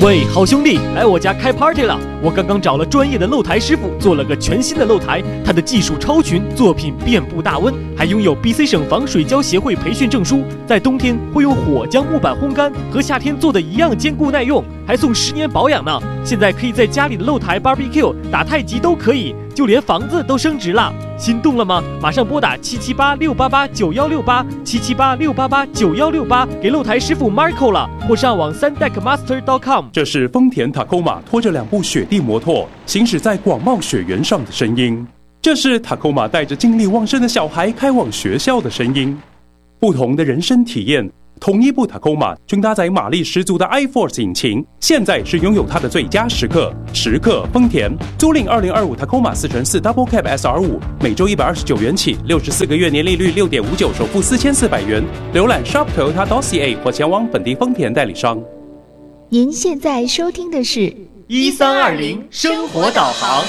喂，好兄弟，来我家开 party 了！我刚刚找了专业的露台师傅，做了个全新的露台，他的技术超群，作品遍布大温，还拥有 BC 省防水胶协会培训证书。在冬天会用火将木板烘干，和夏天做的一样坚固耐用，还送10年保养呢。现在可以在家里的露台 barbecue、打太极都可以，就连房子都升值了。心动了吗？马上拨打778-688-9168，778-688-9168，给露台师傅 Marco 了，或上网3deckmaster.com。 这是丰田 Tacoma 拖着2部雪地摩托行驶在广袤雪原上的声音，这是 Tacoma 带着精力旺盛的小孩开往学校的声音。不同的人生体验，同一部 Tacoma 均搭载马力十足的 iForce 引擎，现在是拥有它的最佳时刻。时刻丰田，租赁2025 Tacoma 4x4 Double Cab SR5，每周129元起，64个月年利率6.59%，首付4400元。浏览 shop.toyota.ca 或前往本地丰田代理商。 您现在收听的是 1320生活导航。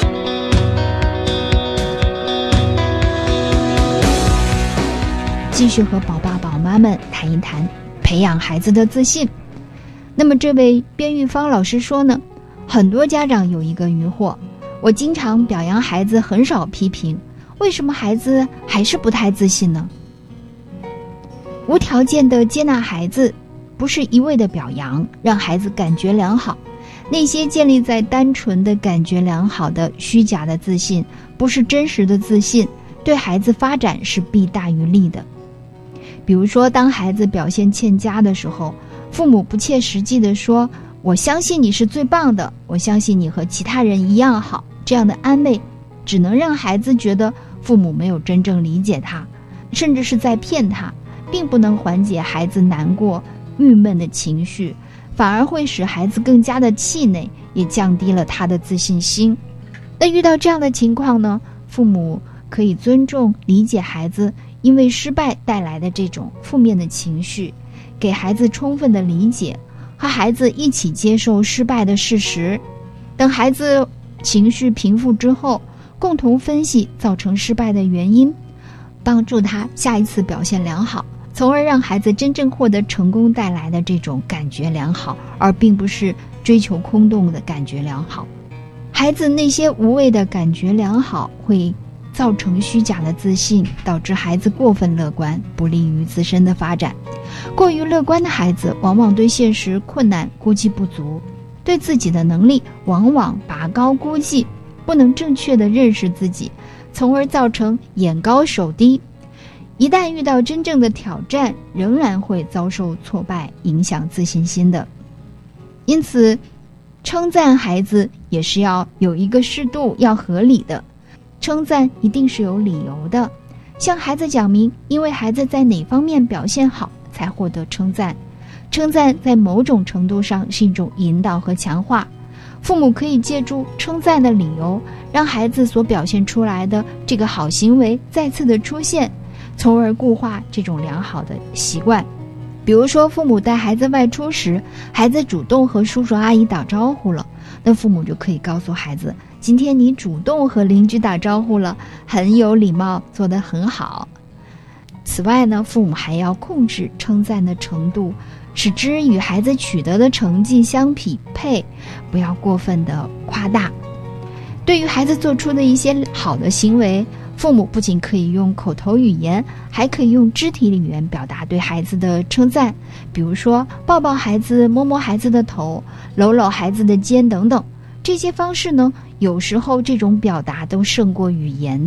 继续和宝爸宝妈们谈一谈培养孩子的自信。那么这位边玉芳老师说呢，很多家长有一个疑惑，我经常表扬孩子，很少批评，为什么孩子还是不太自信呢？无条件的接纳孩子，不是一味的表扬，让孩子感觉良好。那些建立在单纯的感觉良好的虚假的自信，不是真实的自信，对孩子发展是弊大于利的。比如说，当孩子表现欠佳的时候，父母不切实际地说，我相信你是最棒的，我相信你和其他人一样好，这样的安慰只能让孩子觉得父母没有真正理解他，甚至是在骗他，并不能缓解孩子难过郁闷的情绪，反而会使孩子更加的气馁，也降低了他的自信心。那遇到这样的情况呢，父母可以尊重理解孩子因为失败带来的这种负面的情绪，给孩子充分的理解，和孩子一起接受失败的事实。等孩子情绪平复之后，共同分析造成失败的原因，帮助他下一次表现良好，从而让孩子真正获得成功带来的这种感觉良好，而并不是追求空洞的感觉良好。孩子那些无谓的感觉良好会造成虚假的自信，导致孩子过分乐观，不利于自身的发展。过于乐观的孩子往往对现实困难估计不足，对自己的能力往往拔高估计，不能正确地认识自己，从而造成眼高手低。一旦遇到真正的挑战，仍然会遭受挫败，影响自信心的。因此，称赞孩子也是要有一个适度，要合理的。称赞一定是有理由的，向孩子讲明因为孩子在哪方面表现好才获得称赞。称赞在某种程度上是一种引导和强化，父母可以借助称赞的理由，让孩子所表现出来的这个好行为再次的出现，从而固化这种良好的习惯。比如说，父母带孩子外出时，孩子主动和叔叔阿姨打招呼了，那父母就可以告诉孩子，今天你主动和邻居打招呼了，很有礼貌，做得很好。此外呢，父母还要控制称赞的程度，使之与孩子取得的成绩相匹配，不要过分的夸大。对于孩子做出的一些好的行为，父母不仅可以用口头语言，还可以用肢体语言表达对孩子的称赞，比如说抱抱孩子，摸摸孩子的头，搂搂孩子的肩等等。这些方式呢，有时候这种表达都胜过语言